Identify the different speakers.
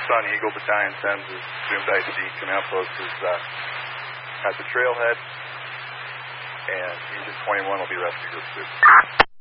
Speaker 1: Tucson Eagle Battalion sends is Doomsday C. Command Post is at the trailhead, and Engine 21 will be rescue group 2.